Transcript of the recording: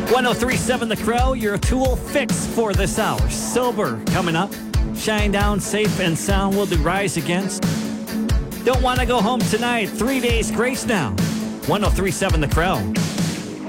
1037 The Crow, your Tool fix for this hour. Sober coming up. Shine Down, Safe and Sound will do Rise Against. Don't want to go home tonight. 3 days grace now. 1037 The Crow.